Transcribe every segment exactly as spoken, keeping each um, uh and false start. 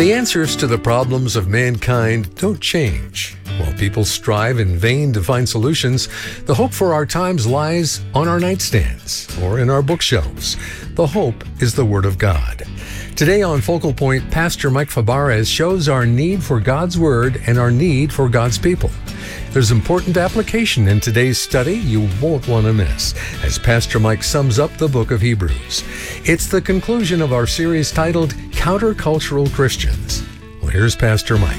The answers to the problems of mankind don't change. While people strive in vain to find solutions, the hope for our times lies on our nightstands or in our bookshelves. The hope is the Word of God. Today on Focal Point, Pastor Mike Fabarez shows our need for God's Word and our need for God's people. There's important application in today's study you won't want to miss, as Pastor Mike sums up the book of Hebrews. It's the conclusion of our series titled Countercultural Christians. Well, here's Pastor Mike.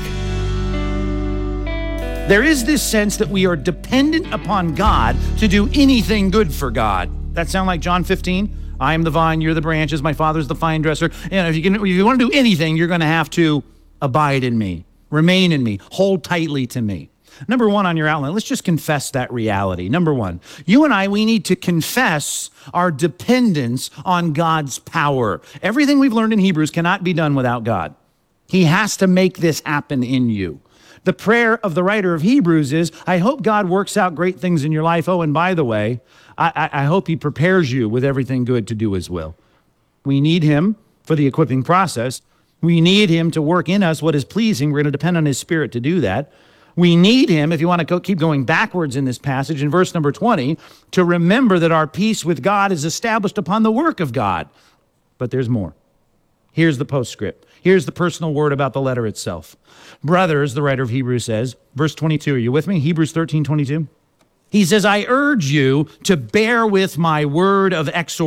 There is this sense that we are dependent upon God to do anything good for God. That sound like John fifteen? I am the vine, you're the branches, my Father's the vine dresser. And if you can, if you want to do anything, you're going to have to abide in me, remain in me, hold tightly to me. Number one on your outline, let's just confess that reality. Number one, you and I, we need to confess our dependence on God's power. Everything we've learned in Hebrews cannot be done without God. He has to make this happen in you. The prayer of the writer of Hebrews is, I hope God works out great things in your life. Oh, and by the way, I, I hope he prepares you with everything good to do his will. We need him for the equipping process. We need him to work in us what is pleasing. We're going to depend on his Spirit to do that. We need him, if you want to go, keep going backwards in this passage, in verse number twenty, to remember that our peace with God is established upon the work of God. But there's more. Here's the postscript. Here's the personal word about the letter itself. Brothers, the writer of Hebrews says, verse twenty-two, are you with me? Hebrews thirteen twenty-two. He says, I urge you to bear with my word of exhortation.